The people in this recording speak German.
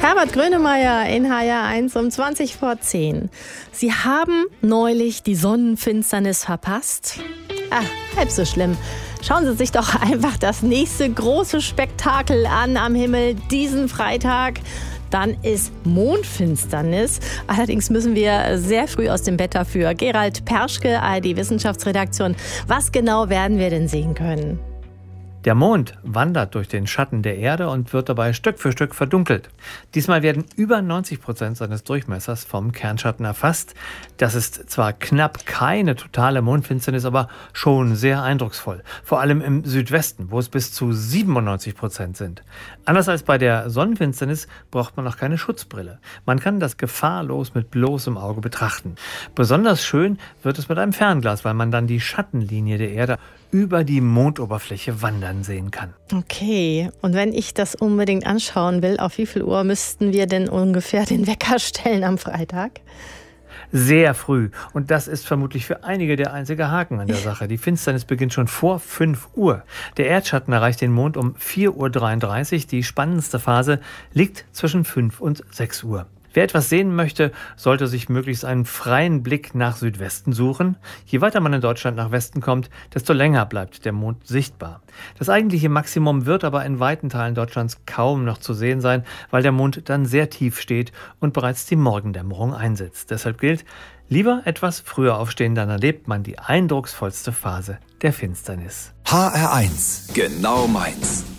Herbert Grönemeyer in HR1 um 20 vor 10. Sie haben neulich die Sonnenfinsternis verpasst? Halb so schlimm. Schauen Sie sich doch einfach das nächste große Spektakel an am Himmel diesen Freitag. Dann ist Mondfinsternis. Allerdings müssen wir sehr früh aus dem Bett dafür. Gerald Perschke, ARD-Wissenschaftsredaktion. Was genau werden wir denn sehen können? Der Mond wandert durch den Schatten der Erde und wird dabei Stück für Stück verdunkelt. Diesmal werden über 90% seines Durchmessers vom Kernschatten erfasst. Das ist zwar knapp keine totale Mondfinsternis, aber schon sehr eindrucksvoll. Vor allem im Südwesten, wo es bis zu 97% sind. Anders als bei der Sonnenfinsternis braucht man noch keine Schutzbrille. Man kann das gefahrlos mit bloßem Auge betrachten. Besonders schön wird es mit einem Fernglas, weil man dann die Schattenlinie der Erde über die Mondoberfläche wandern sehen kann. Okay, und wenn ich das unbedingt anschauen will, auf wie viel Uhr müssten wir denn ungefähr den Wecker stellen am Freitag? Sehr früh. Und das ist vermutlich für einige der einzige Haken an der Sache. Die Finsternis beginnt schon vor 5 Uhr. Der Erdschatten erreicht den Mond um 4.33 Uhr. Die spannendste Phase liegt zwischen 5 und 6 Uhr. Wer etwas sehen möchte, sollte sich möglichst einen freien Blick nach Südwesten suchen. Je weiter man in Deutschland nach Westen kommt, desto länger bleibt der Mond sichtbar. Das eigentliche Maximum wird aber in weiten Teilen Deutschlands kaum noch zu sehen sein, weil der Mond dann sehr tief steht und bereits die Morgendämmerung einsetzt. Deshalb gilt, lieber etwas früher aufstehen, dann erlebt man die eindrucksvollste Phase der Finsternis. HR1, genau meins.